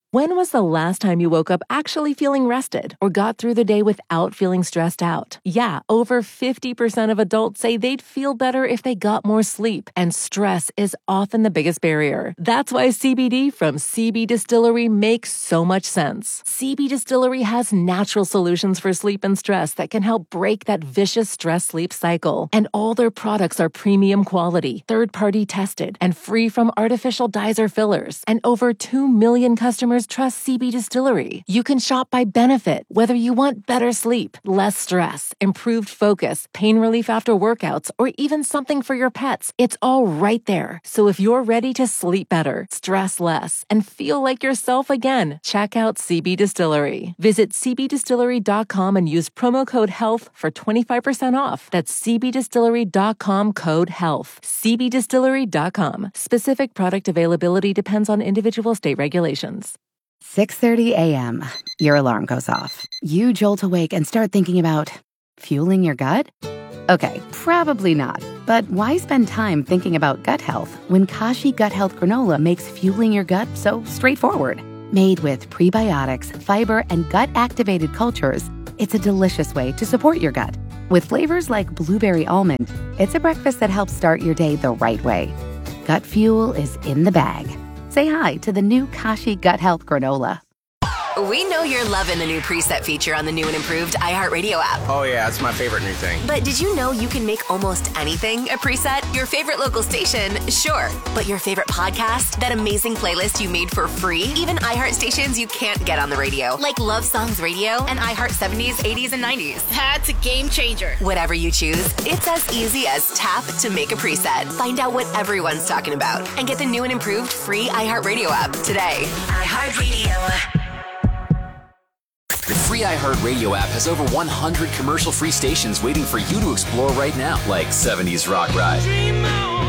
When was the last time you woke up actually feeling rested or got through the day without feeling stressed out? Yeah, over 50% of adults say they'd feel better if they got more sleep, and stress is often the biggest barrier. That's why CBD from CB Distillery makes so much sense. CB Distillery has natural solutions for sleep and stress that can help break that vicious stress-sleep cycle. And all their products are premium quality, third-party tested, and free from artificial dyes or fillers. And over 2 million customers trust CB Distillery. You can shop by benefit, whether you want better sleep, less stress, improved focus, pain relief after workouts, or even something for your pets. It's all right there. So if you're ready to sleep better, stress less, and feel like yourself again, check out CB Distillery. Visit cbdistillery.com and use promo code HEALTH for 25% off. That's cbdistillery.com code HEALTH. cbdistillery.com. Specific product availability depends on individual state regulations. 6:30 a.m. Your alarm goes off. You jolt awake and start thinking about fueling your gut? Okay, probably not. But why spend time thinking about gut health when Kashi Gut Health Granola makes fueling your gut so straightforward? Made with prebiotics, fiber, and gut-activated cultures, it's a delicious way to support your gut. With flavors like blueberry almond, it's a breakfast that helps start your day the right way. Gut fuel is in the bag. Say hi to the new Kashi Gut Health Granola. We know you're loving the new preset feature on the new and improved iHeartRadio app. Oh yeah, it's my favorite new thing. But did you know you can make almost anything a preset? Your favorite local station, sure. But your favorite podcast, that amazing playlist you made for free? Even iHeart stations you can't get on the radio, like Love Songs Radio and iHeart 70s, 80s, and 90s. That's a game changer. Whatever you choose, it's as easy as tap to make a preset. Find out what everyone's talking about and get the new and improved free iHeartRadio app today. iHeartRadio. The free iHeartRadio app has over 100 commercial-free stations waiting for you to explore right now, like 70s Rock Ride, Dream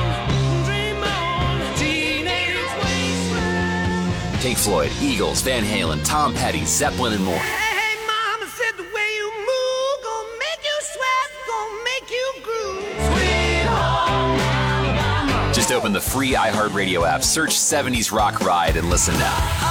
on, teenage wasteland. Pink Floyd, Eagles, Van Halen, Tom Petty, Zeppelin, and more. Hey, mama said the way you move gonna make you sweat, gonna make you groove. Sweet home Alabama. Just open the free iHeartRadio app, search 70s Rock Ride, and listen now.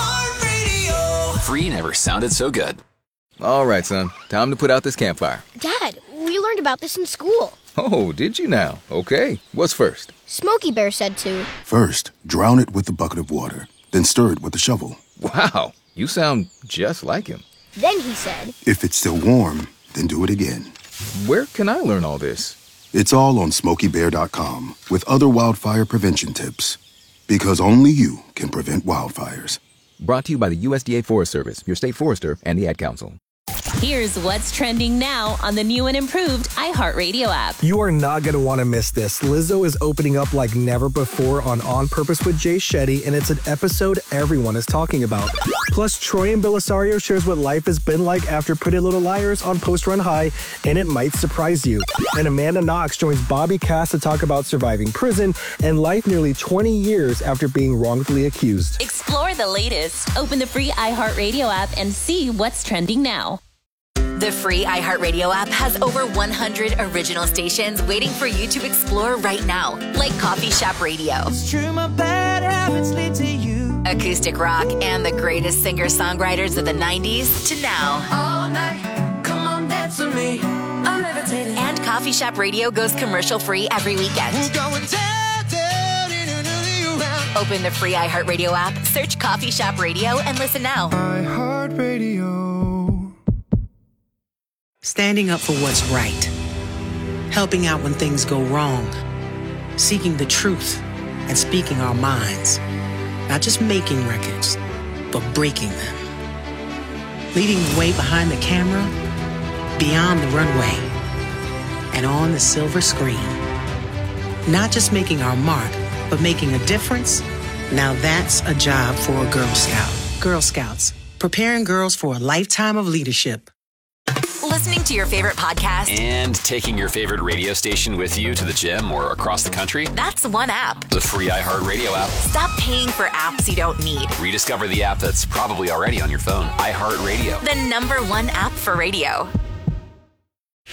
Free never sounded so good. All right, son. Time to put out this campfire. Dad, we learned about this in school. Oh, did you now? Okay. What's first? Smokey Bear said to. First, drown it with a bucket of water. Then stir it with a shovel. Wow. You sound just like him. Then he said. If it's still warm, then do it again. Where can I learn all this? It's all on SmokeyBear.com with other wildfire prevention tips. Because only you can prevent wildfires. Brought to you by the USDA Forest Service, your state forester, and the Ad Council. Here's what's trending now on the new and improved iHeartRadio app. You are not going to want to miss this. Lizzo is opening up like never before on Purpose with Jay Shetty, and it's an episode everyone is talking about. Plus, Troy and Belisario shares what life has been like after Pretty Little Liars on Post Run High, and it might surprise you. And Amanda Knox joins Bobby Cass to talk about surviving prison and life nearly 20 years after being wrongfully accused. Explore the latest. Open the free iHeartRadio app and see what's trending now. The free iHeartRadio app has over 100 original stations waiting for you to explore right now, like Coffee Shop Radio, It's true, my bad habits lead to you. acoustic rock, and the greatest singer-songwriters of the 90s to now. All night, come on, dance with me. I'm levitating. And Coffee Shop Radio goes commercial-free every weekend. We're going down, around. Open the free iHeartRadio app, search Coffee Shop Radio, and listen now. iHeartRadio. Standing up for what's right. Helping out when things go wrong. Seeking the truth and speaking our minds. Not just making records, but breaking them. Leading the way behind the camera, beyond the runway, and on the silver screen. Not just making our mark, but making a difference. Now that's a job for a Girl Scout. Girl Scouts, preparing girls for a lifetime of leadership. Listening to your favorite podcast And taking your favorite radio station with you to the gym or across the country? That's one app. The free iHeartRadio app. Stop paying for apps you don't need. Rediscover the app that's probably already on your phone. iHeartRadio. The #1 app for radio. The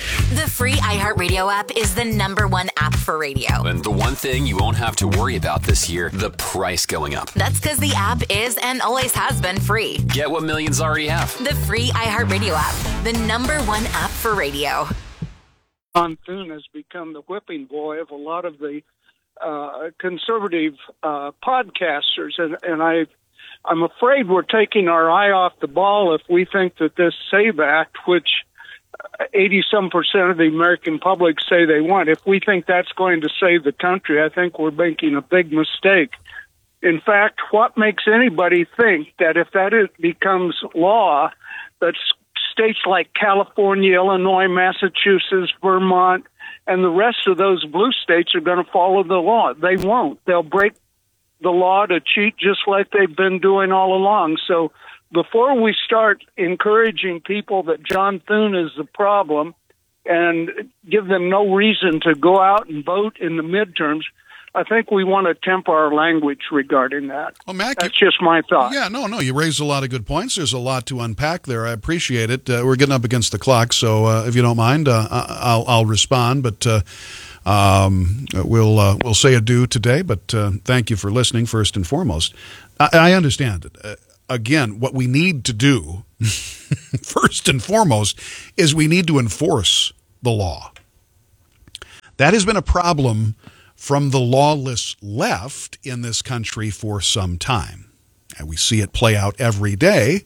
The free iHeartRadio app is the #1 app for radio. And the one thing you won't have to worry about this year, the price going up. That's because the app is and always has been free. Get what millions already have. The free iHeartRadio app, the #1 app for radio. John Thune has become the whipping boy of a lot of the conservative podcasters, and I'm afraid we're taking our eye off the ball if we think that this SAVE Act, which 80-some% of the American public say they want, if we think that's going to save the country, I think we're making a big mistake. In fact, what makes anybody think that if that becomes law, that states like California, Illinois, Massachusetts, Vermont, and the rest of those blue states are going to follow the law? They won't. They'll break the law to cheat just like they've been doing all along. So before we start encouraging people that John Thune is the problem and give them no reason to go out and vote in the midterms, I think we want to temper our language regarding that. Well, Mac, that's just my thought. Yeah, no, you raised a lot of good points. There's a lot to unpack there. I appreciate it. We're getting up against the clock, so if you don't mind, I'll respond. But we'll say adieu today. But thank you for listening, first and foremost. I understand it. Again, what we need to do, first and foremost, is we need to enforce the law. That has been a problem from the lawless left in this country for some time. And we see it play out every day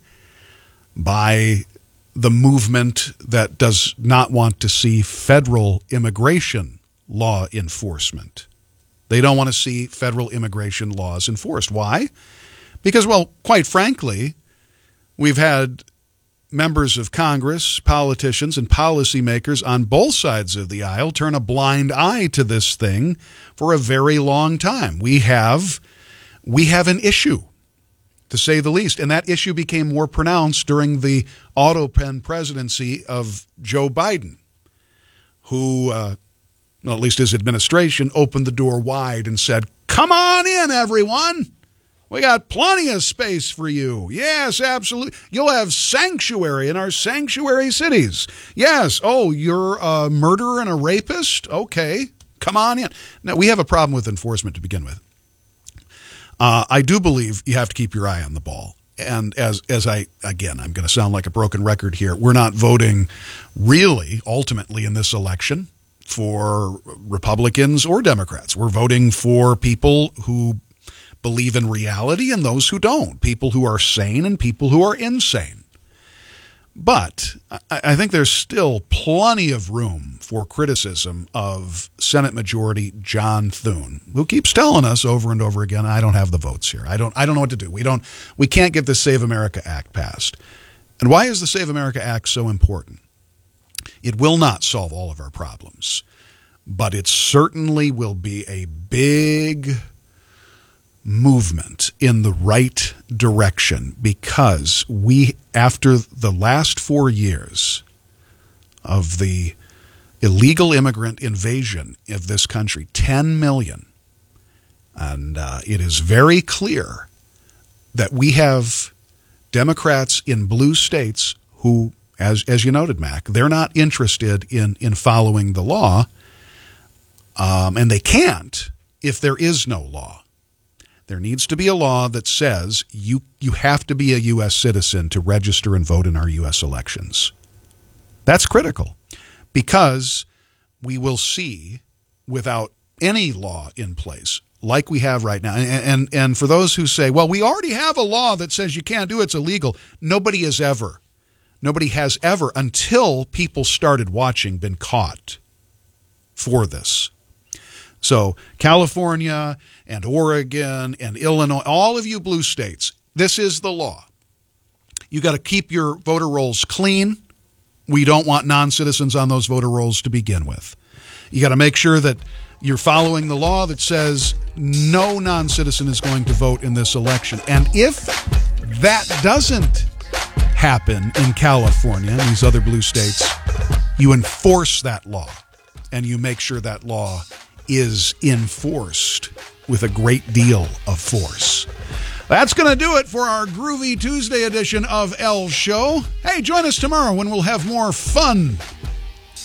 by the movement that does not want to see federal immigration law enforcement. They don't want to see federal immigration laws enforced. Why? Because, well, quite frankly, we've had members of Congress, politicians, and policymakers on both sides of the aisle turn a blind eye to this thing for a very long time. We have an issue, to say the least, and that issue became more pronounced during the autopen presidency of Joe Biden, who, well, at least his administration, opened the door wide and said, "Come on in, everyone. We got plenty of space for you. Yes, absolutely. You'll have sanctuary in our sanctuary cities. Yes. Oh, you're a murderer and a rapist? Okay. Come on in." Now, we have a problem with enforcement to begin with. I do believe you have to keep your eye on the ball. And I'm going to sound like a broken record here. We're not voting really, ultimately, in this election for Republicans or Democrats. We're voting for people who believe in reality and those who don't, people who are sane and people who are insane. But I think there's still plenty of room for criticism of Senate Majority John Thune, who keeps telling us over and over again, I don't have the votes here. I don't know what to do. We can't get the Save America Act passed. And why is the Save America Act so important? It will not solve all of our problems, but it certainly will be a big movement in the right direction, because we, after the last 4 years of the illegal immigrant invasion of this country, 10 million, and it is very clear that we have Democrats in blue states who, as you noted, Mac, they're not interested in following the law, and they can't if there is no law. There needs to be a law that says you have to be a U.S. citizen to register and vote in our U.S. elections. That's critical, because we will see, without any law in place, like we have right now, and for those who say, well, we already have a law that says you can't do it, it's illegal. Nobody has ever, until people started watching, been caught for this. So California and Oregon and Illinois, all of you blue states, this is the law. You got to keep your voter rolls clean. We don't want non-citizens on those voter rolls to begin with. You got to make sure that you're following the law that says no non-citizen is going to vote in this election. And if that doesn't happen in California and these other blue states, you enforce that law, and you make sure that law is enforced with a great deal of force. That's going to do it for our Groovy Tuesday edition of El Show. Hey, join us tomorrow when we'll have more fun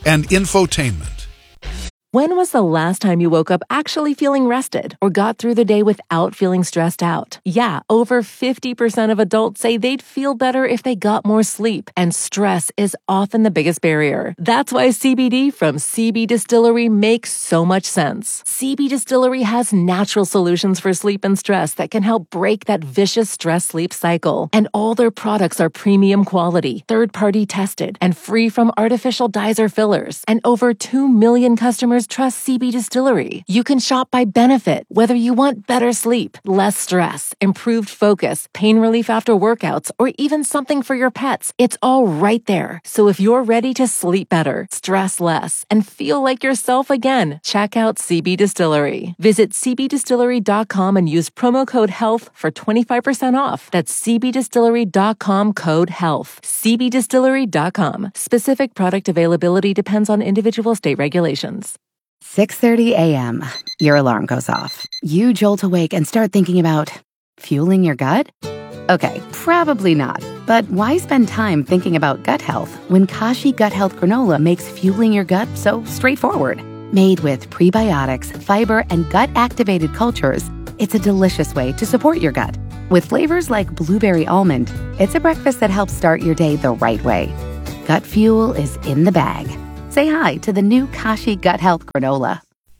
and infotainment. When was the last time you woke up actually feeling rested or got through the day without feeling stressed out? Yeah, over 50% of adults say they'd feel better if they got more sleep, and stress is often the biggest barrier. That's why CBD from CB Distillery makes so much sense. CB Distillery has natural solutions for sleep and stress that can help break that vicious stress-sleep cycle. And all their products are premium quality, third-party tested, and free from artificial dyes or fillers. And over 2 million customers trust CB Distillery. You can shop by benefit, whether you want better sleep, less stress, improved focus, pain relief after workouts, or even something for your pets. It's all right there. So if you're ready to sleep better, stress less, and feel like yourself again, check out CB Distillery. Visit cbdistillery.com and use promo code HEALTH for 25% off. That's cbdistillery.com, code HEALTH. cbdistillery.com. Specific product availability depends on individual state regulations. 6:30 a.m. Your alarm goes off. You jolt awake and start thinking about fueling your gut? Okay, probably not. But why spend time thinking about gut health when Kashi Gut Health Granola makes fueling your gut so straightforward? Made with prebiotics, fiber, and gut-activated cultures, it's a delicious way to support your gut. With flavors like blueberry almond, it's a breakfast that helps start your day the right way. Gut fuel is in the bag. Say hi to the new Kashi Gut Health Granola.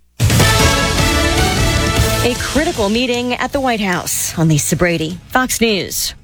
A critical meeting at the White House. On Lisa Brady, Fox News.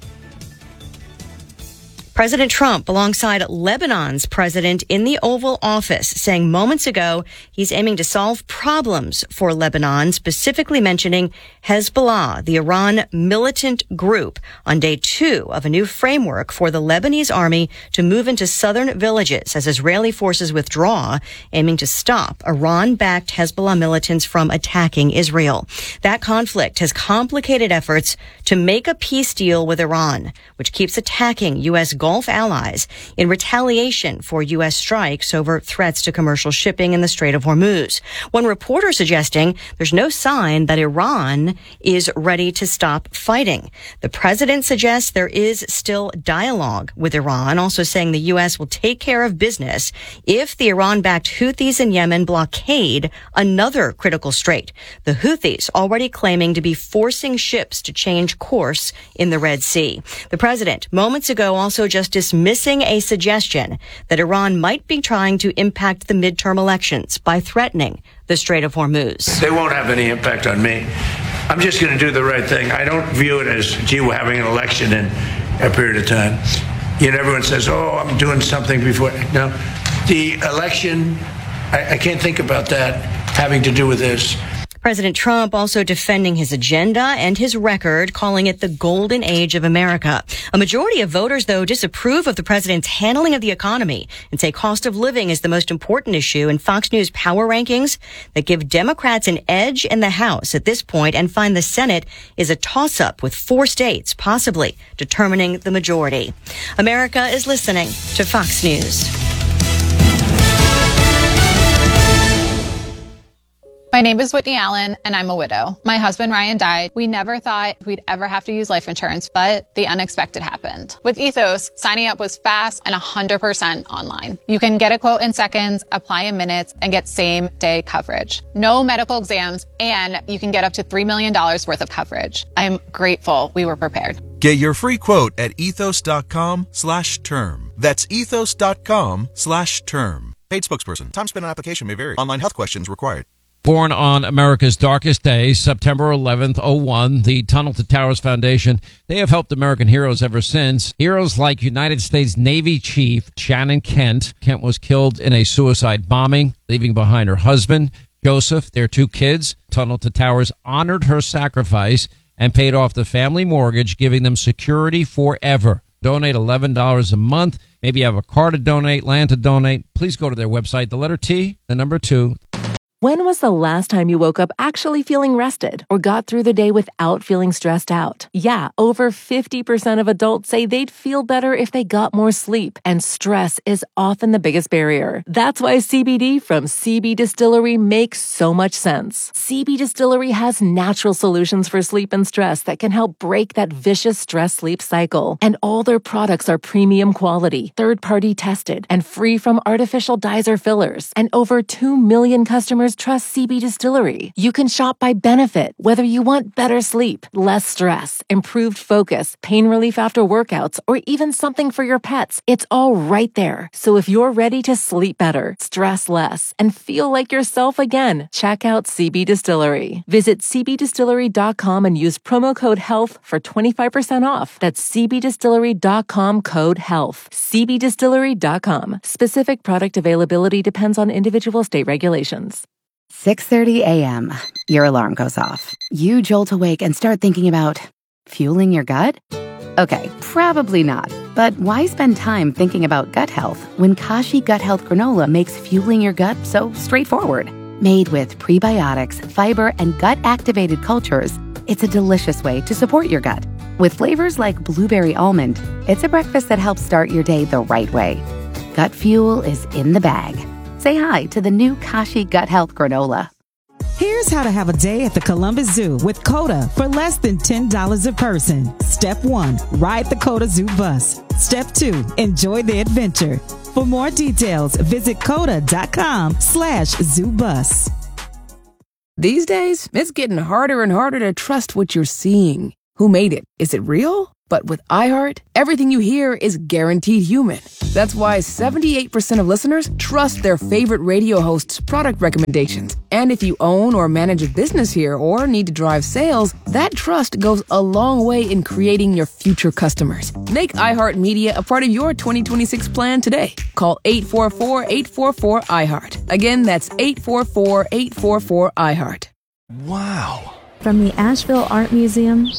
President Trump alongside Lebanon's president in the Oval Office, saying moments ago he's aiming to solve problems for Lebanon, specifically mentioning Hezbollah, the Iran militant group, on day 2 of a new framework for the Lebanese army to move into southern villages as Israeli forces withdraw, aiming to stop Iran-backed Hezbollah militants from attacking Israel. That conflict has complicated efforts to make a peace deal with Iran, which keeps attacking U.S. Gulf allies in retaliation for U.S. strikes over threats to commercial shipping in the Strait of Hormuz. One reporter suggesting there's no sign that Iran is ready to stop fighting. The president suggests there is still dialogue with Iran, also saying the U.S. will take care of business if the Iran-backed Houthis in Yemen blockade another critical strait. The Houthis already claiming to be forcing ships to change course in the Red Sea. The president moments ago also just dismissing a suggestion that Iran might be trying to impact the midterm elections by threatening the Strait of Hormuz. They won't have any impact on me. I'm just going to do the right thing. I don't view it as, gee, we're having an election in a period of time. You know, everyone says, oh, I'm doing something before. No, the election, I can't think about that having to do with this. President Trump also defending his agenda and his record, calling it the golden age of America. A majority of voters, though, disapprove of the president's handling of the economy and say cost of living is the most important issue in Fox News power rankings that give Democrats an edge in the House at this point and find the Senate is a toss-up with 4 states possibly determining the majority. America is listening to Fox News. My name is Whitney Allen, and I'm a widow. My husband, Ryan, died. We never thought we'd ever have to use life insurance, but the unexpected happened. With Ethos, signing up was fast and 100% online. You can get a quote in seconds, apply in minutes, and get same-day coverage. No medical exams, and you can get up to $3 million worth of coverage. I'm grateful we were prepared. Get your free quote at ethos.com/term. That's ethos.com/term. Paid spokesperson. Time spent on application may vary. Online health questions required. Born on America's darkest day, September 11th, 01, the Tunnel to Towers Foundation, they have helped American heroes ever since. Heroes like United States Navy Chief Shannon Kent. Kent was killed in a suicide bombing, leaving behind her husband, Joseph, their 2 kids. Tunnel to Towers honored her sacrifice and paid off the family mortgage, giving them security forever. Donate $11 a month. Maybe you have a car to donate, land to donate. Please go to their website, the letter T, the number 2. When was the last time you woke up actually feeling rested or got through the day without feeling stressed out? Yeah, over 50% of adults say they'd feel better if they got more sleep, and stress is often the biggest barrier. That's why CBD from CB Distillery makes so much sense. CB Distillery has natural solutions for sleep and stress that can help break that vicious stress-sleep cycle. And all their products are premium quality, third-party tested, and free from artificial dyes or fillers. And over 2 million customers trust CB Distillery. You can shop by benefit, whether you want better sleep, less stress, improved focus, pain relief after workouts, or even something for your pets. It's all right there. So if you're ready to sleep better, stress less, and feel like yourself again, check out CB Distillery. Visit cbdistillery.com and use promo code HEALTH for 25% off. That's cbdistillery.com, code HEALTH. cbdistillery.com. Specific product availability depends on individual state regulations. 6:30 a.m. Your alarm goes off. You jolt awake and start thinking about fueling your gut? Okay, probably not. But why spend time thinking about gut health when Kashi Gut Health Granola makes fueling your gut so straightforward? Made with prebiotics, fiber, and gut-activated cultures, it's a delicious way to support your gut. With flavors like blueberry almond, it's a breakfast that helps start your day the right way. Gut fuel is in the bag. Say hi to the new Kashi Gut Health Granola. Here's how to have a day at the Columbus Zoo with COTA for less than $10 a person. Step 1, ride the COTA Zoo bus. Step 2, enjoy the adventure. For more details, visit COTA.com/ZooBus. These days, it's getting harder and harder to trust what you're seeing. Who made it? Is it real? But with iHeart, everything you hear is guaranteed human. That's why 78% of listeners trust their favorite radio hosts' product recommendations. And if you own or manage a business here or need to drive sales, that trust goes a long way in creating your future customers. Make iHeartMedia a part of your 2026 plan today. Call 844-844-iHeart. Again, that's 844-844-iHeart. Wow. From the Asheville Art Museum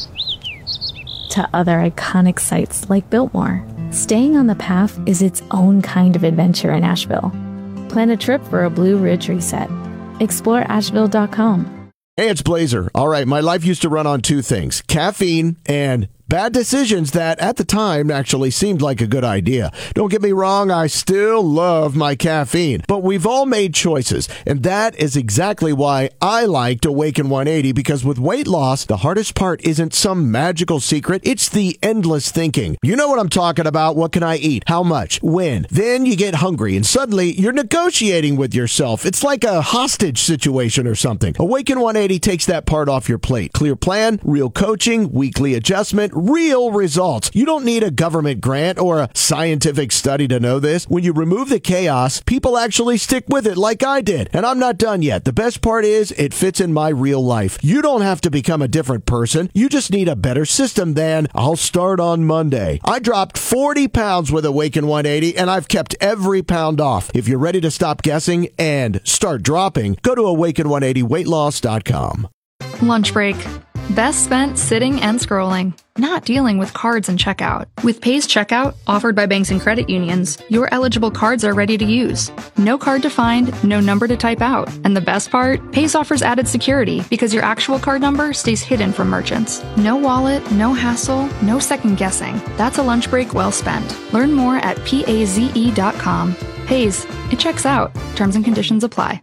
to other iconic sites like Biltmore, staying on the path is its own kind of adventure in Asheville. Plan a trip for a Blue Ridge reset. Explore Asheville.com. Hey, it's Blazer. All right, my life used to run on two things: caffeine and bad decisions that at the time actually seemed like a good idea. Don't get me wrong, I still love my caffeine, but we've all made choices, and that is exactly why I liked Awaken 180, because with weight loss, the hardest part isn't some magical secret, it's the endless thinking. You know what I'm talking about. What can I eat? How much? When? Then you get hungry, and suddenly you're negotiating with yourself. It's like a hostage situation or something. Awaken 180 takes that part off your plate. Clear plan, real coaching, weekly adjustment, real results. You don't need a government grant or a scientific study to know this. When you remove the chaos, people actually stick with it like I did. And I'm not done yet. The best part is it fits in my real life. You don't have to become a different person. You just need a better system than I'll start on Monday. I dropped 40 pounds with Awaken 180 and I've kept every pound off. If you're ready to stop guessing and start dropping, go to awaken180weightloss.com. Lunch break. Best spent sitting and scrolling, not dealing with cards and checkout. With Pay's Checkout, offered by banks and credit unions, your eligible cards are ready to use. No card to find, no number to type out. And the best part? Pay's offers added security because your actual card number stays hidden from merchants. No wallet, no hassle, no second guessing. That's a lunch break well spent. Learn more at PAZE.com. Pay's, it checks out. Terms and conditions apply.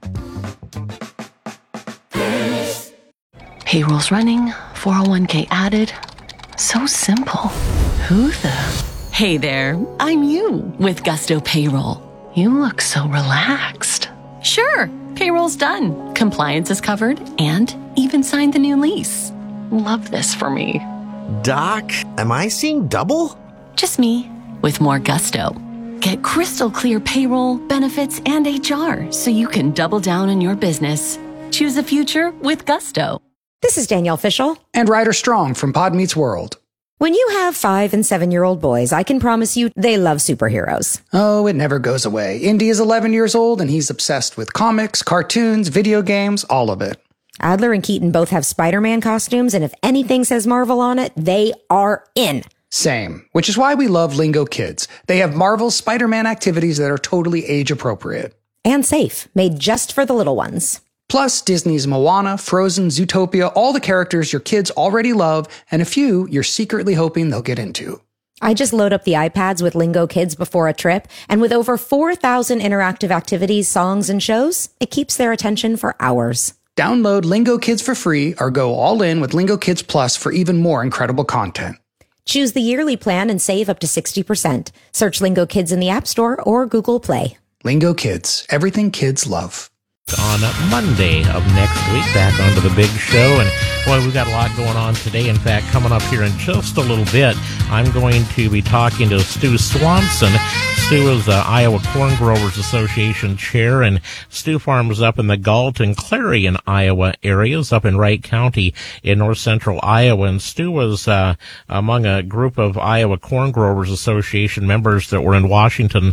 Payroll's running, 401k added. So simple. Who the? Hey there, I'm you with Gusto Payroll. You look so relaxed. Sure, payroll's done. Compliance is covered and even signed the new lease. Love this for me. Doc, am I seeing double? Just me with more gusto. Get crystal clear payroll, benefits, and HR so you can double down on your business. Choose the future with Gusto. This is Danielle Fishel. And Ryder Strong from Pod Meets World. When you have 5 and 7-year-old boys, I can promise you they love superheroes. Oh, it never goes away. Indy is 11 years old and he's obsessed with comics, cartoons, video games, all of it. Adler and Keaton both have Spider-Man costumes, and if anything says Marvel on it, they are in. Same, which is why we love Lingo Kids. They have Marvel Spider-Man activities that are totally age appropriate. And safe, made just for the little ones. Plus, Disney's Moana, Frozen, Zootopia, all the characters your kids already love, and a few you're secretly hoping they'll get into. I just load up the iPads with Lingo Kids before a trip, and with over 4,000 interactive activities, songs, and shows, it keeps their attention for hours. Download Lingo Kids for free or go all in with Lingo Kids Plus for even more incredible content. Choose the yearly plan and save up to 60%. Search Lingo Kids in the App Store or Google Play. Lingo Kids, everything kids love. On Monday of next week, back onto the big show. And boy, we've got a lot going on today. In fact, coming up here in just a little bit, I'm going to be talking to Stu Swanson. Stu is the Iowa Corn Growers Association chair, and Stu farms up in the Galt and Clarion, Iowa areas, up in Wright County in north central Iowa. And Stu was among a group of Iowa Corn Growers Association members that were in Washington,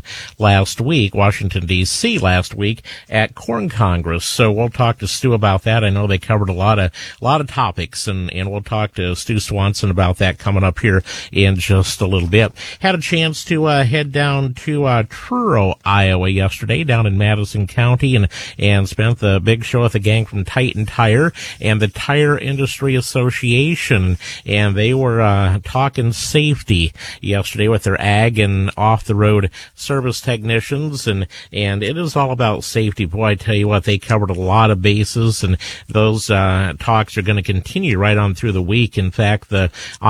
D.C. last week at Corn Congress. So we'll talk to Stu about that. I know they covered a lot of topics, and we'll talk to Stu Swanson about that coming up here in just a little bit. Had a chance to head down to Truro, Iowa yesterday, down in Madison County, and spent the big show with the gang from Titan Tire and the Tire Industry Association, and they were talking safety yesterday with their ag and off-the-road service technicians, and it is all about safety. Boy, I tell you what, they covered a lot of bases, and those talks are going to continue right on through the week. In fact, the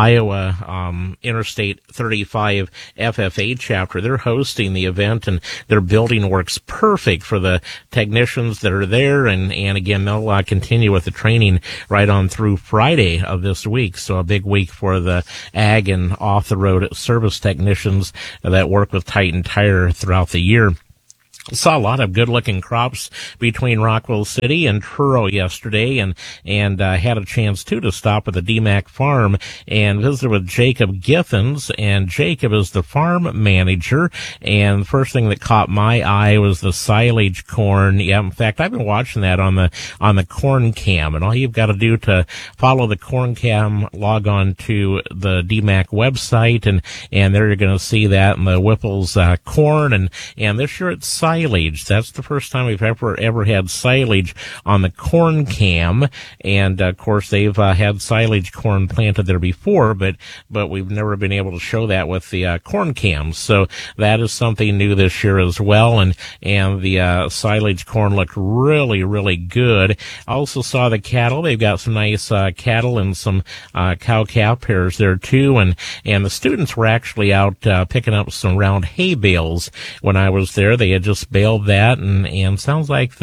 Iowa Interstate 35 FFA chapter, they're hosting the event, and their building works perfect for the technicians that are there, and again, they'll continue with the training right on through Friday of this week. So a big week for the ag and off-the-road service technicians that work with Titan Tire throughout the year. Saw a lot of good-looking crops between Rockwell City and Truro yesterday, and had a chance to stop at the DMAC farm and visit with Jacob Githens. And Jacob is the farm manager. And the first thing that caught my eye was the silage corn. Yeah, in fact, I've been watching that on the Corn Cam, and all you've got to do to follow the Corn Cam, log on to the DMAC website, and there you're going to see that in the Whipple's corn, and this year it's silage. That's the first time we've ever had silage on the Corn Cam, and of course they've had silage corn planted there before, but we've never been able to show that with the Corn Cams. So that is something new this year as well, and the silage corn looked really, really good. I also saw the cattle. They've got some nice cattle and some cow-calf pairs there too, and the students were actually out picking up some round hay bales when I was there. They had just baled that, and sounds like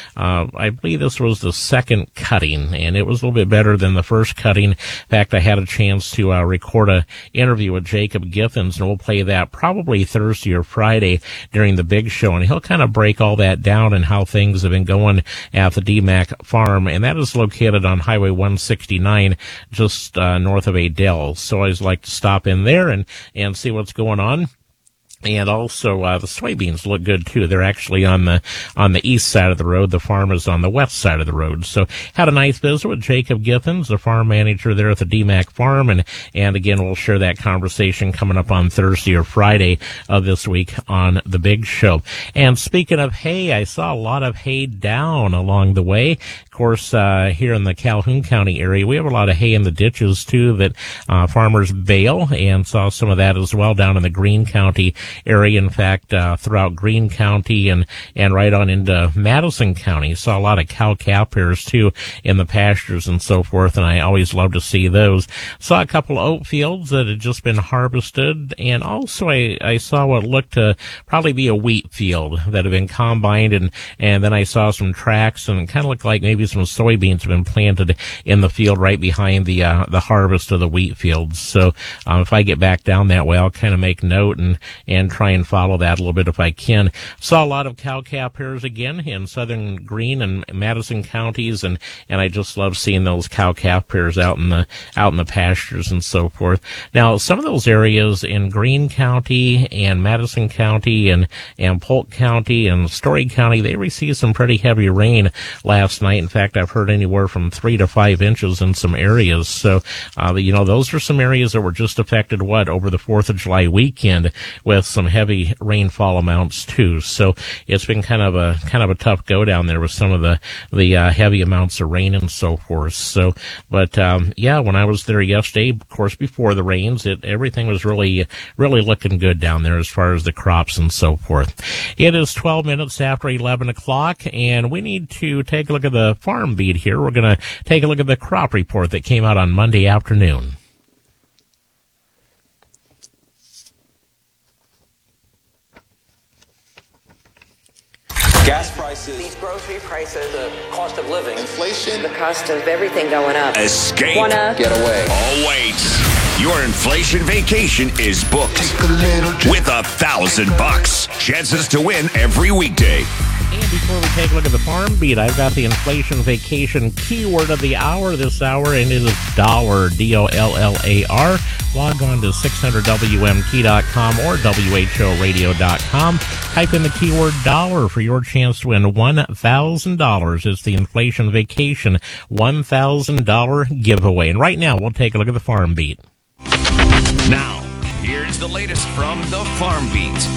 I believe this was the second cutting, and it was a little bit better than the first cutting. In fact, I had a chance to record an interview with Jacob Githens, and we'll play that probably Thursday or Friday during the big show, and he'll kind of break all that down and how things have been going at the DMAC farm, and that is located on Highway 169, just north of Adel. So I always like to stop in there and see what's going on. And also, the soybeans look good too. They're actually on the east side of the road. The farm is on the west side of the road. So had a nice visit with Jacob Githens, the farm manager there at the DMAC farm. And again, we'll share that conversation coming up on Thursday or Friday of this week on the big show. And speaking of hay, I saw a lot of hay down along the way. Of course, here in the Calhoun County area, we have a lot of hay in the ditches too that farmers bale, and saw some of that as well down in the Greene County area. In fact, throughout Greene County and right on into Madison County, saw a lot of cow-calf pairs too in the pastures and so forth, and I always love to see those. Saw a couple of oat fields that had just been harvested, and also I saw what looked to probably be a wheat field that had been combined, and then I saw some tracks, and it kind of looked like maybe some soybeans have been planted in the field right behind the harvest of the wheat fields. So if I get back down that way, I'll kind of make note and try and follow that a little bit if I can. Saw a lot of cow-calf pairs again in southern Greene and Madison counties, and I just love seeing those cow-calf pairs out in the pastures and so forth. Now, some of those areas in Greene County and Madison County and Polk County and Story County, they received some pretty heavy rain last night. In fact, I've heard anywhere from 3 to 5 inches in some areas. So, those are some areas that were just affected, over the 4th of July weekend with some heavy rainfall amounts too. So it's been kind of a tough go down there with some of the heavy amounts of rain and so forth. So, but when I was there yesterday, of course, before the rains, everything was really looking good down there as far as the crops and so forth. It is 12 minutes after 11 o'clock, and we need to take a look at the farm beat here. We're going to take a look at the crop report that came out on Monday afternoon. Gas prices, these grocery prices, the cost of living, inflation, the cost of everything going up. Escape. Get away. Oh, wait. Your inflation vacation is booked with $1,000. Chances to win every weekday. And before we take a look at the farm beat, I've got the inflation vacation keyword of the hour this hour, and it is dollar, DOLLAR. Log on to 600WMT.com or WHOradio.com. Type in the keyword dollar for your chance to win $1,000. It's the inflation vacation $1,000 giveaway. And right now, we'll take a look at the farm beat. Now, here's the latest from the farm beat.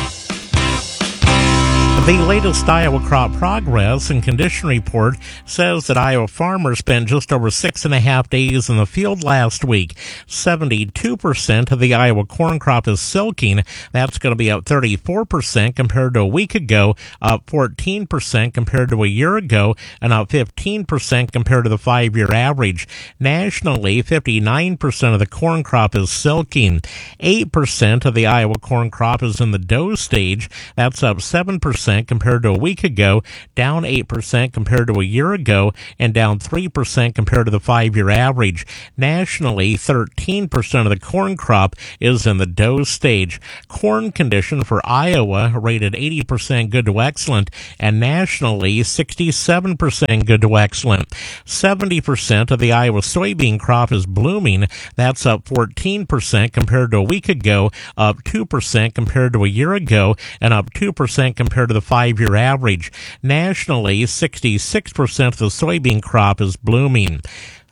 The latest Iowa crop progress and condition report says that Iowa farmers spent just over 6.5 days in the field last week. 72% of the Iowa corn crop is silking. That's going to be up 34% compared to a week ago, up 14% compared to a year ago, and up 15% compared to the 5-year average. Nationally, 59% of the corn crop is silking. 8% of the Iowa corn crop is in the dough stage. That's up 7% compared to a week ago, down 8% compared to a year ago, and down 3% compared to the 5-year average. Nationally, 13% of the corn crop is in the dough stage. Corn condition for Iowa rated 80% good to excellent, and nationally 67% good to excellent. 70% of the Iowa soybean crop is blooming. That's up 14% compared to a week ago, up 2% compared to a year ago, and up 2% compared to the 5-year average. Nationally, 66% of the soybean crop is blooming.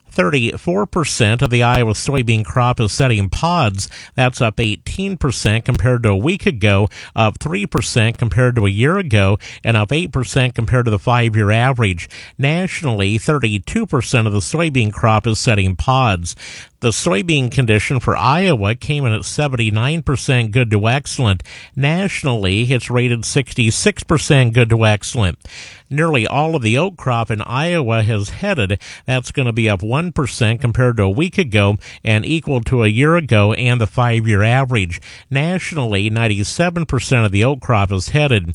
34% of the Iowa soybean crop is setting pods. That's up 18% compared to a week ago, up 3% compared to a year ago, and up 8% compared to the 5-year average. Nationally, 32% of the soybean crop is setting pods. The soybean condition for Iowa came in at 79% good to excellent. Nationally, it's rated 66% good to excellent. Nearly all of the oat crop in Iowa has headed. That's going to be up 1% compared to a week ago and equal to a year ago and the 5-year average. Nationally, 97% of the oat crop is headed.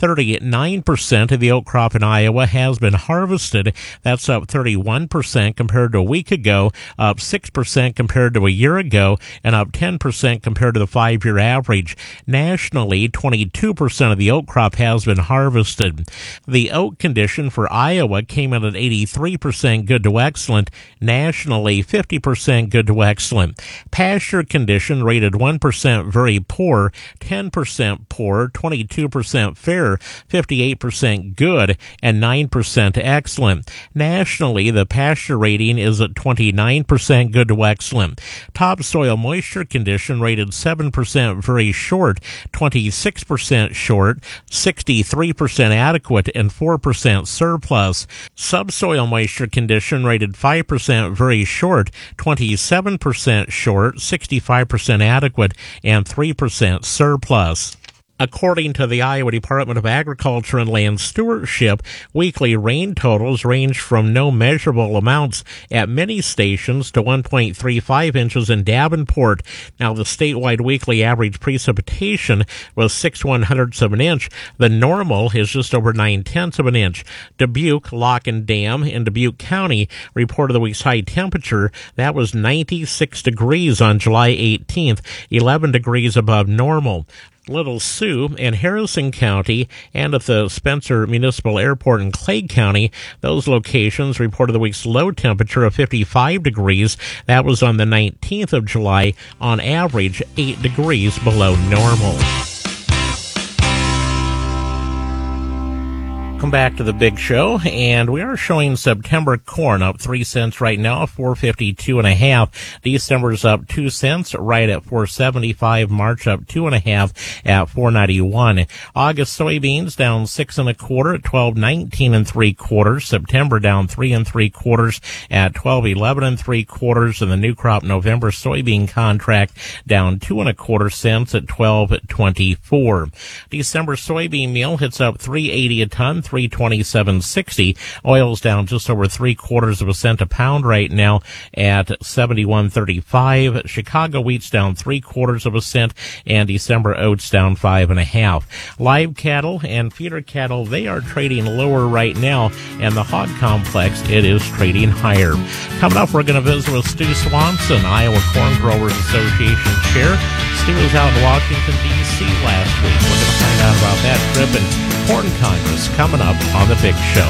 39% of the oat crop in Iowa has been harvested. That's up 31% compared to a week ago, up 6% compared to a year ago, and up 10% compared to the 5-year average. Nationally, 22% of the oat crop has been harvested. The oat condition for Iowa came in at 83% good to excellent. Nationally, 50% good to excellent. Pasture condition rated 1% very poor, 10% poor, 22% fair, 58% good, and 9% excellent. Nationally, the pasture rating is at 29% good to excellent. Topsoil moisture condition rated 7% very short, 26% short, 63% adequate, and 4% surplus. Subsoil moisture condition rated 5% very short, 27% short, 65% adequate, and 3% surplus. According to the Iowa Department of Agriculture and Land Stewardship, weekly rain totals range from no measurable amounts at many stations to 1.35 inches in Davenport. Now, the statewide weekly average precipitation was 6/100ths of an inch. The normal is just over 9/10ths of an inch. Dubuque, Lock and Dam in Dubuque County reported the week's high temperature. That was 96 degrees on July 18th, 11 degrees above normal. Little Sioux in Harrison County and at the Spencer Municipal Airport in Clay County, those locations reported the week's low temperature of 55 degrees. That was on the 19th of July, on average 8 degrees below normal. Welcome back to the Big Show, and we are showing September corn up 3 cents right now, $4.52.5. December's up 2 cents, right at $4.75. March up 2.5 at $4.91. August soybeans down 6 1/4 at $12.19 3/4. September down 3 3/4 at $12.11 3/4, and the new crop November soybean contract down 2 1/4 cents at $12.24. December soybean meal hits up $3.80 a ton, $3.27.60. Oil's down just over 3/4 cent a pound right now at $71.35. Chicago wheat's down 3/4 cent, and December oats down 5 1/2. Live cattle and feeder cattle, they are trading lower right now, and the hog complex, it is trading higher. Coming up, we're going to visit with Stu Swanson, Iowa Corn Growers Association chair. Stu was out in Washington, D.C. last week. We're going to find out about that trip and Corn Congress coming up on the Big Show.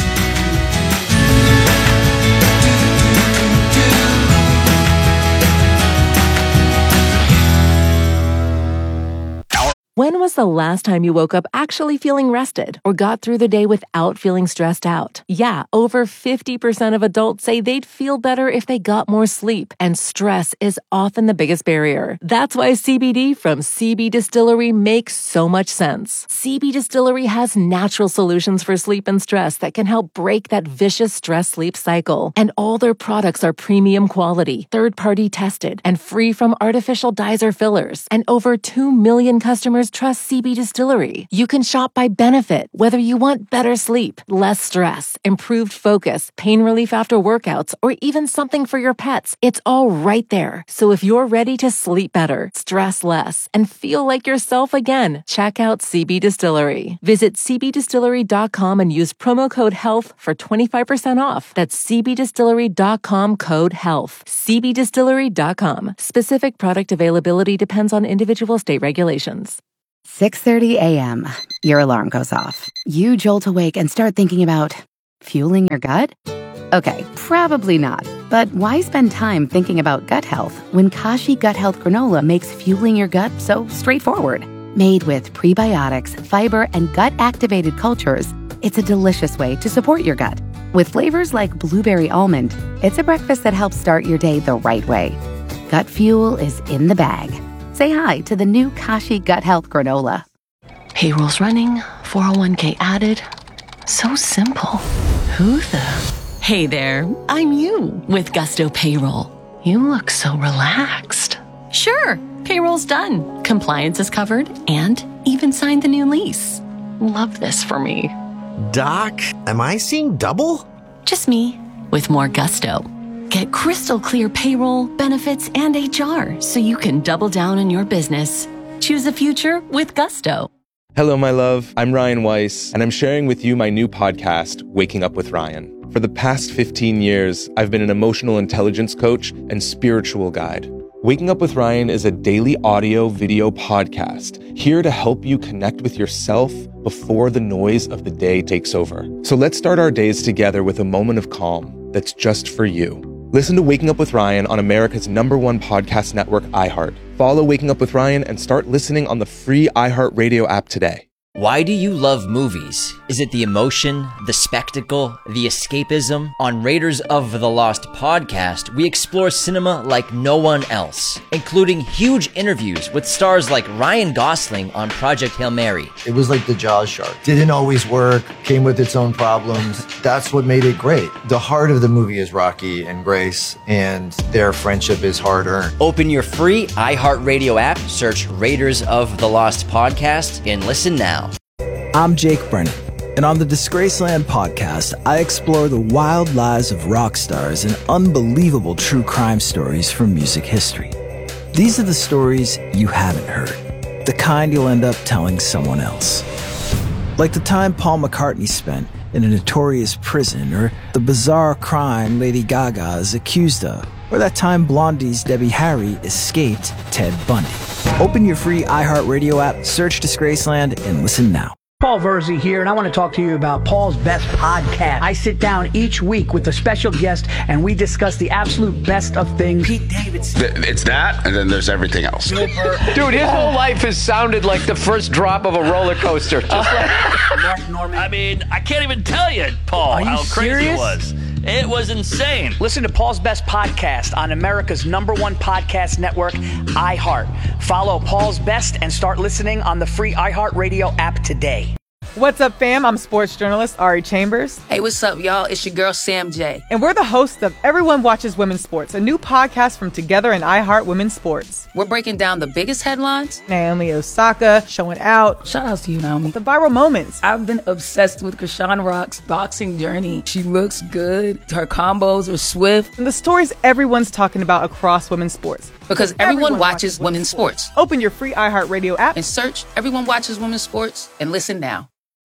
When was the last time you woke up actually feeling rested or got through the day without feeling stressed out? Yeah, over 50% of adults say they'd feel better if they got more sleep, and stress is often the biggest barrier. That's why CBD from CB Distillery makes so much sense. CB Distillery has natural solutions for sleep and stress that can help break that vicious stress-sleep cycle. And all their products are premium quality, third-party tested, and free from artificial dyes or fillers. And over 2 million customers trust CB Distillery. You can shop by benefit, whether you want better sleep, less stress, improved focus, pain relief after workouts, or even something for your pets. It's all right there. So if you're ready to sleep better, stress less, and feel like yourself again, check out CB Distillery. Visit cbdistillery.com and use promo code HEALTH for 25% off. That's cbdistillery.com, code HEALTH. cbdistillery.com. Specific product availability depends on individual state regulations. 6:30 a.m. Your alarm goes off. You jolt awake and start thinking about fueling your gut? Okay, probably not. But why spend time thinking about gut health when Kashi Gut Health Granola makes fueling your gut so straightforward? Made with prebiotics, fiber, and gut-activated cultures, it's a delicious way to support your gut. With flavors like blueberry almond, it's a breakfast that helps start your day the right way. Gut fuel is in the bag. Say hi to the new Kashi Gut Health Granola. Payroll's running, 401k added. So simple. Who the? Hey there, I'm you with Gusto Payroll. You look so relaxed. Sure, payroll's done. Compliance is covered and even signed the new lease. Love this for me. Doc, am I seeing double? Just me with more Gusto. Get crystal clear payroll, benefits, and HR so you can double down in your business. Choose a future with Gusto. Hello, my love. I'm Ryan Weiss, and I'm sharing with you my new podcast, Waking Up with Ryan. For the past 15 years, I've been an emotional intelligence coach and spiritual guide. Waking Up with Ryan is a daily audio-video podcast here to help you connect with yourself before the noise of the day takes over. So let's start our days together with a moment of calm that's just for you. Listen to Waking Up with Ryan on America's #1 podcast network, iHeart. Follow Waking Up with Ryan and start listening on the free iHeartRadio app today. Why do you love movies? Is it the emotion, the spectacle, the escapism? On Raiders of the Lost podcast, we explore cinema like no one else, including huge interviews with stars like Ryan Gosling on Project Hail Mary. It was like the Jaws shark. Didn't always work, came with its own problems. That's what made it great. The heart of the movie is Rocky and Grace, and their friendship is hard-earned. Open your free iHeartRadio app, search Raiders of the Lost podcast, and listen now. I'm Jake Brennan, and on the Disgraceland podcast, I explore the wild lives of rock stars and unbelievable true crime stories from music history. These are the stories you haven't heard, the kind you'll end up telling someone else. Like the time Paul McCartney spent in a notorious prison, or the bizarre crime Lady Gaga is accused of, or that time Blondie's Debbie Harry escaped Ted Bundy. Open your free iHeartRadio app, search Disgraceland, and listen now. Paul Verzi here, and I want to talk to you about Paul's Best Podcast. I sit down each week with a special guest, and we discuss the absolute best of things. Pete Davidson. It's that, and then there's everything else. Dude, his whole life has sounded like the first drop of a roller coaster. Just like Mark Norman. I mean, I can't even tell you, Paul, how crazy it was. It was insane. Listen to Paul's Best Podcast on America's #1 podcast network, iHeart. Follow Paul's Best and start listening on the free iHeartRadio app today. What's up, fam? I'm sports journalist Ari Chambers. Hey, what's up, y'all? It's your girl, Sam J. And we're the hosts of Everyone Watches Women's Sports, a new podcast from Together and iHeart Women's Sports. We're breaking down the biggest headlines. Naomi Osaka showing out. Shout out to you, Naomi. The viral moments. I've been obsessed with Krishan Rock's boxing journey. She looks good. Her combos are swift. And the stories everyone's talking about across women's sports. Because everyone watches women's sports. Open your free iHeartRadio app and search Everyone Watches Women's Sports and listen now.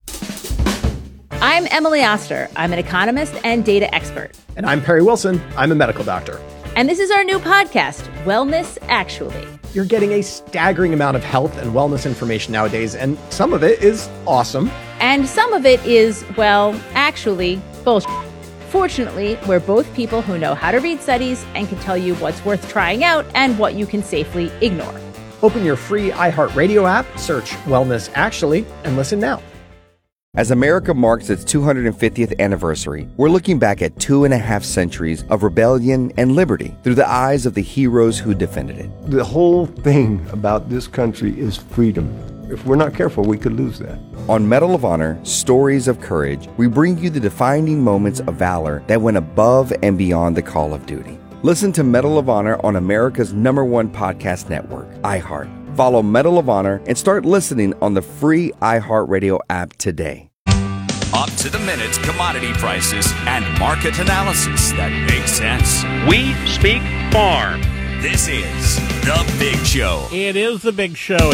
I'm Emily Oster. I'm an economist and data expert. And I'm Perry Wilson. I'm a medical doctor. And this is our new podcast, Wellness Actually. You're getting a staggering amount of health and wellness information nowadays, and some of it is awesome. And some of it is, well, actually, bullshit. Fortunately, we're both people who know how to read studies and can tell you what's worth trying out and what you can safely ignore. Open your free iHeartRadio app, search Wellness Actually, and listen now. As America marks its 250th anniversary, we're looking back at 2.5 centuries of rebellion and liberty through the eyes of the heroes who defended it. The whole thing about this country is freedom. If we're not careful, we could lose that. On Medal of Honor, Stories of Courage, we bring you the defining moments of valor that went above and beyond the call of duty. Listen to Medal of Honor on America's #1 podcast network, iHeart. Follow Medal of Honor and start listening on the free iHeartRadio app today. Up-to-the-minute commodity prices and market analysis that makes sense. We speak farm. This is The Big Show. It is The Big Show,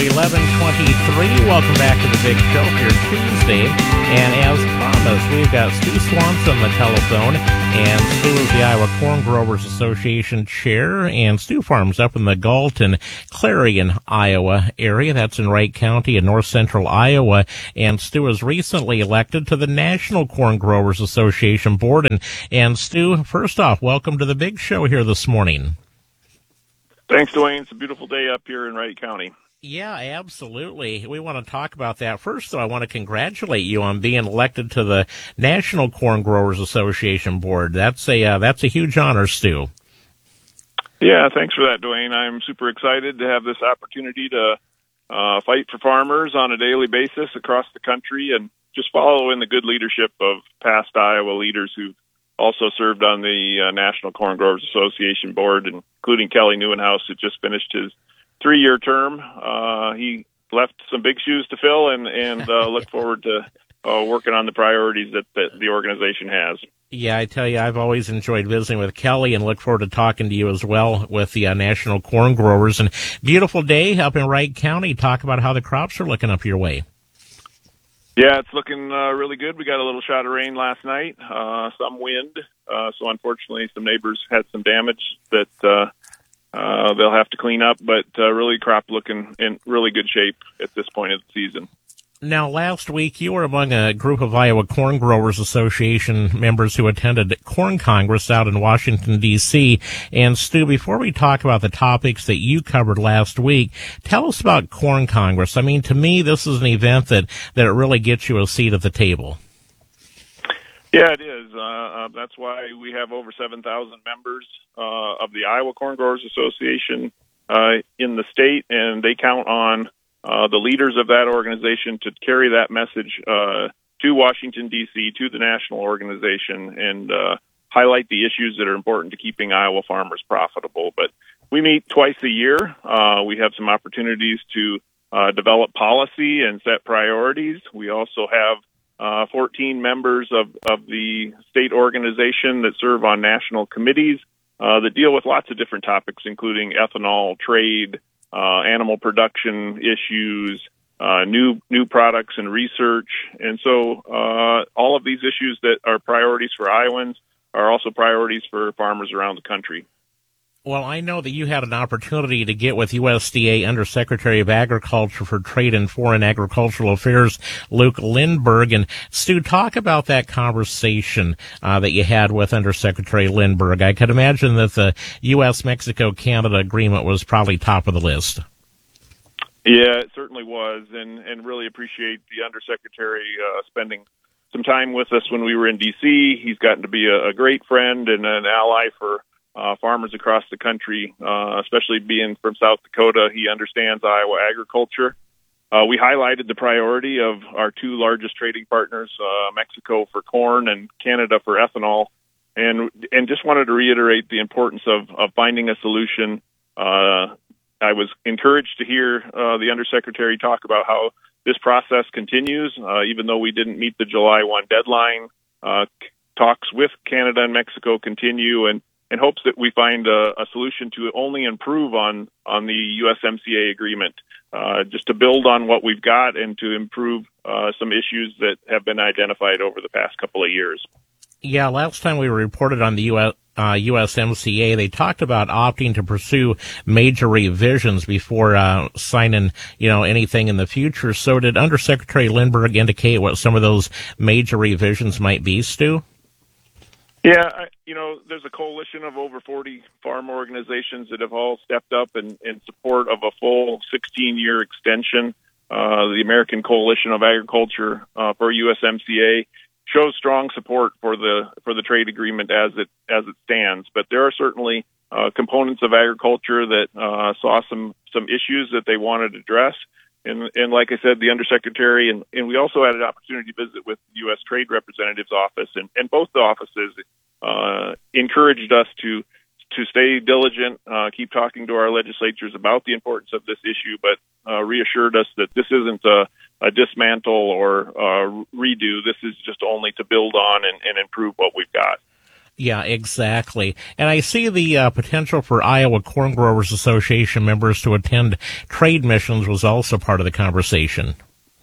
11:23. Welcome back to The Big Show here Tuesday. And as promised, we've got Stu Swanson on the telephone. And Stu is the Iowa Corn Growers Association chair. And Stu farms up in the Galt and Clarion, Iowa area. That's in Wright County in north central Iowa. And Stu was recently elected to the National Corn Growers Association board. And Stu, first off, welcome to The Big Show here this morning. Thanks, Dwayne. It's a beautiful day up here in Wright County. Yeah, absolutely. We want to talk about that. First, though, I want to congratulate you on being elected to the National Corn Growers Association board. That's a huge honor, Stu. Yeah, thanks for that, Dwayne. I'm super excited to have this opportunity to fight for farmers on a daily basis across the country and just follow in the good leadership of past Iowa leaders who've also served on the National Corn Growers Association board, including Kelly Neuenhuis, who just finished his 3-year term. He left some big shoes to fill and look forward to working on the priorities that the organization has. Yeah, I tell you, I've always enjoyed visiting with Kelly and look forward to talking to you as well with the National Corn Growers. And beautiful day up in Wright County. Talk about how the crops are looking up your way. Yeah, it's looking really good. We got a little shot of rain last night, some wind. So unfortunately, some neighbors had some damage that they'll have to clean up. But really, crop looking in really good shape at this point of the season. Now, last week, you were among a group of Iowa Corn Growers Association members who attended Corn Congress out in Washington, D.C. And, Stu, before we talk about the topics that you covered last week, tell us about Corn Congress. I mean, to me, this is an event that it really gets you a seat at the table. Yeah, it is. That's why we have over 7,000 members of the Iowa Corn Growers Association in the state, and they count on the leaders of that organization to carry that message to Washington, D.C., to the national organization, and highlight the issues that are important to keeping Iowa farmers profitable. But we meet twice a year. We have some opportunities to develop policy and set priorities. We also have 14 members of the state organization that serve on national committees that deal with lots of different topics, including ethanol, trade, animal production issues, new products and research. And so all of these issues that are priorities for Iowans are also priorities for farmers around the country. Well, I know that you had an opportunity to get with USDA Undersecretary of Agriculture for Trade and Foreign Agricultural Affairs, Luke Lindberg. And Stu, talk about that conversation that you had with Undersecretary Lindberg. I could imagine that the U.S.-Mexico-Canada agreement was probably top of the list. Yeah, it certainly was, and really appreciate the Undersecretary spending some time with us when we were in D.C. He's gotten to be a great friend and an ally for farmers across the country, especially being from South Dakota. He understands Iowa agriculture. We highlighted the priority of our two largest trading partners, Mexico for corn and Canada for ethanol, and just wanted to reiterate the importance of finding a solution. I was encouraged to hear the Undersecretary talk about how this process continues, even though we didn't meet the July 1 deadline. Talks with Canada and Mexico continue, and hopes that we find a solution to only improve on the USMCA agreement, just to build on what we've got and to improve some issues that have been identified over the past couple of years. Yeah, last time we reported on the USMCA, they talked about opting to pursue major revisions before signing, anything in the future. So did Undersecretary Lindberg indicate what some of those major revisions might be, Stu? Yeah, there's a coalition of over 40 farm organizations that have all stepped up in support of a full 16-year extension. The American Coalition of Agriculture for USMCA shows strong support for the trade agreement as it stands. But there are certainly components of agriculture that saw some issues that they wanted to address. And like I said, the Undersecretary, and we also had an opportunity to visit with the U.S. Trade Representative's office, and both the offices encouraged us to stay diligent, keep talking to our legislatures about the importance of this issue, but reassured us that this isn't a dismantle or redo. This is just only to build on and improve what we've got. Yeah, exactly. And I see the potential for Iowa Corn Growers Association members to attend trade missions was also part of the conversation.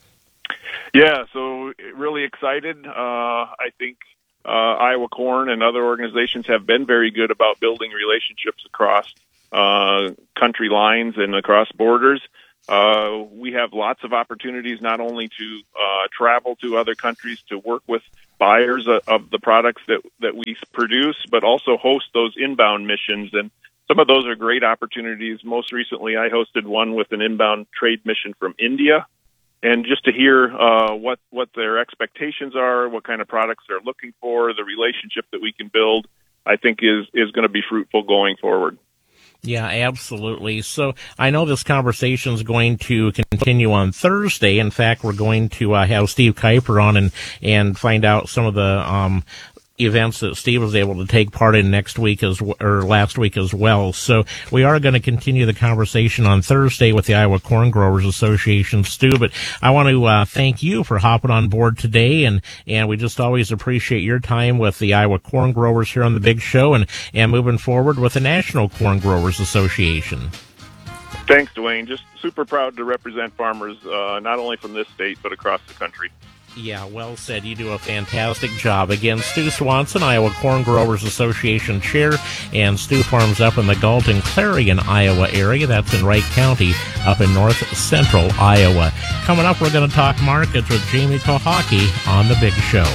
Yeah, so really excited. I think Iowa Corn and other organizations have been very good about building relationships across country lines and across borders. We have lots of opportunities not only to travel to other countries to work with buyers of the products that we produce, but also host those inbound missions. And some of those are great opportunities. Most recently, I hosted one with an inbound trade mission from India. And just to hear what their expectations are, what kind of products they're looking for, the relationship that we can build, I think is going to be fruitful going forward. Yeah, absolutely. So I know this conversation is going to continue on Thursday. In fact, we're going to have Steve Kuiper on and find out some of the events that Steve was able to take part in last week as well. So we are going to continue the conversation on Thursday with the Iowa Corn Growers Association, Stu. But I want to thank you for hopping on board today, and we just always appreciate your time with the Iowa Corn Growers here on the Big Show, and moving forward with the National Corn Growers Association. Thanks, Dwayne. Just super proud to represent farmers, not only from this state, but across the country. Yeah, well said. You do a fantastic job. Again, Stu Swanson, Iowa Corn Growers Association Chair, and Stu farms up in the Galton, Clarion, Iowa area. That's in Wright County, up in north central Iowa. Coming up, we're going to talk markets with Jamie Kohaki on The Big Show.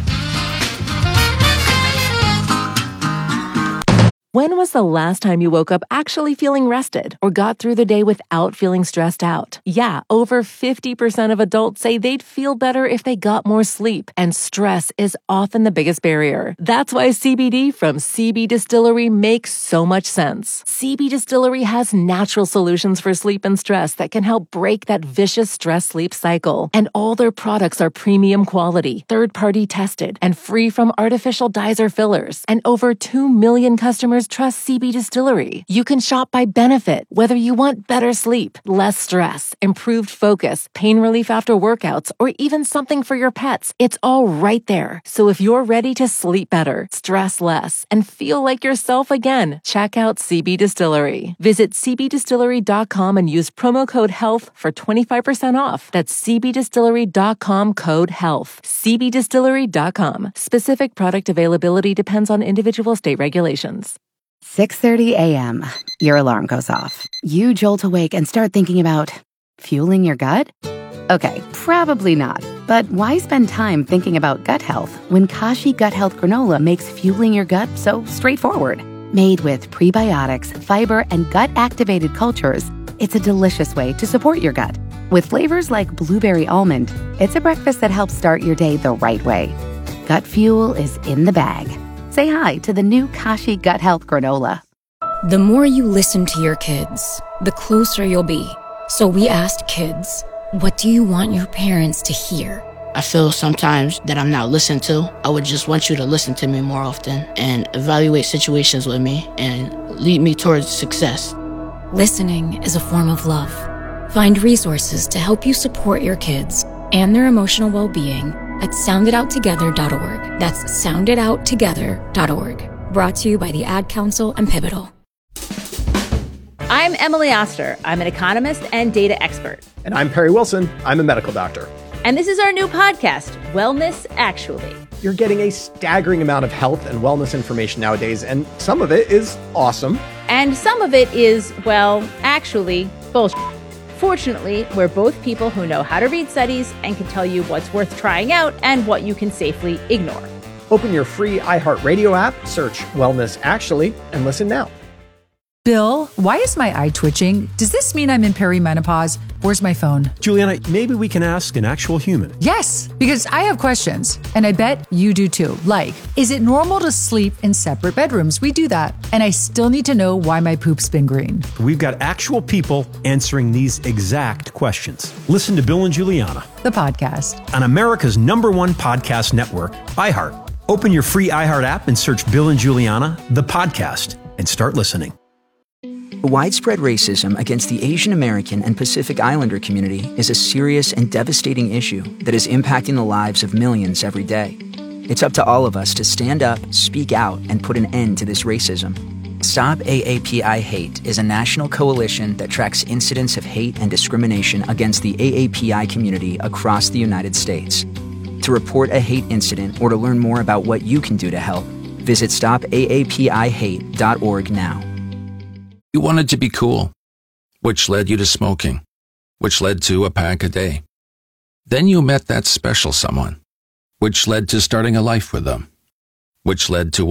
When was the last time you woke up actually feeling rested or got through the day without feeling stressed out? Yeah, over 50% of adults say they'd feel better if they got more sleep, and stress is often the biggest barrier. That's why CBD from CB Distillery makes so much sense. CB Distillery has natural solutions for sleep and stress that can help break that vicious stress-sleep cycle. And all their products are premium quality, third-party tested, and free from artificial dyes or fillers. And over 2 million customers trust CB Distillery. You can shop by benefit, whether you want better sleep, less stress, improved focus, pain relief after workouts, or even something for your pets. It's all right there. So if you're ready to sleep better, stress less, and feel like yourself again, check out CB Distillery. Visit cbdistillery.com and use promo code HEALTH for 25% off. That's cbdistillery.com code HEALTH. cbdistillery.com. Specific product availability depends on individual state regulations. 6:30 a.m. Your alarm goes off. You jolt awake and start thinking about fueling your gut? Okay, probably not. But why spend time thinking about gut health when Kashi Gut Health Granola makes fueling your gut so straightforward? Made with prebiotics, fiber, and gut-activated cultures, it's a delicious way to support your gut. With flavors like blueberry almond, it's a breakfast that helps start your day the right way. Gut fuel is in the bag. Say hi to the new Kashi Gut Health Granola. The more you listen to your kids, the closer you'll be. So we asked kids, what do you want your parents to hear? I feel sometimes that I'm not listened to. I would just want you to listen to me more often and evaluate situations with me and lead me towards success. Listening is a form of love. Find resources to help you support your kids and their emotional well-being at sounditouttogether.org. That's sounditouttogether.org. Brought to you by the Ad Council and Pivotal. I'm Emily Oster. I'm an economist and data expert. And I'm Perry Wilson. I'm a medical doctor. And this is our new podcast, Wellness Actually. You're getting a staggering amount of health and wellness information nowadays, and some of it is awesome. And some of it is, well, actually, bullshit. Fortunately, we're both people who know how to read studies and can tell you what's worth trying out and what you can safely ignore. Open your free iHeartRadio app, search Wellness Actually, and listen now. Bill, why is my eye twitching? Does this mean I'm in perimenopause? Where's my phone? Juliana, maybe we can ask an actual human. Yes, because I have questions, and I bet you do too. Like, is it normal to sleep in separate bedrooms? We do that. And I still need to know why my poop's been green. We've got actual people answering these exact questions. Listen to Bill and Juliana, the podcast, on America's #1 podcast network, iHeart. Open your free iHeart app and search Bill and Juliana, the podcast, and start listening. Widespread racism against the Asian American and Pacific Islander community is a serious and devastating issue that is impacting the lives of millions every day. It's up to all of us to stand up, speak out, and put an end to this racism. Stop AAPI Hate is a national coalition that tracks incidents of hate and discrimination against the AAPI community across the United States. To report a hate incident or to learn more about what you can do to help, visit stopaapihate.org now. You wanted to be cool, which led you to smoking, which led to a pack a day. Then you met that special someone, which led to starting a life with them, which led to